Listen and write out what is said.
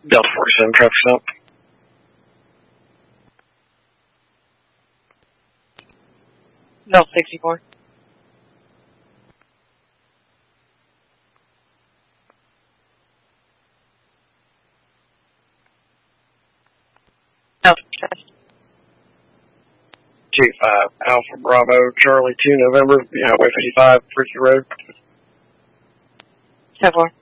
Delta 47, traffic stop. Delta 64. Delta 25 Alpha Bravo Charlie 2 November, Highway 55, Freaky Road. 10-4.